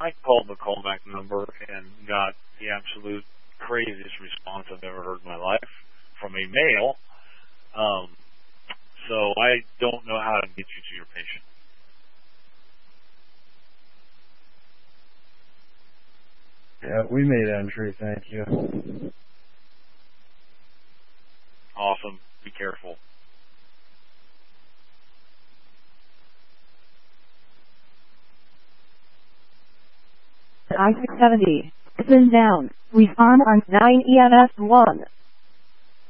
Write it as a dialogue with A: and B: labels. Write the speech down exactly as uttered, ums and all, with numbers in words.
A: I called the callback number and got the absolute craziest response I've ever heard in my life from a male. Um, so I don't know how to get you to your patient.
B: Yeah, we made entry, thank you.
A: Awesome. Be careful.
C: I six seventy. Spin down. Respond on nine E M S one.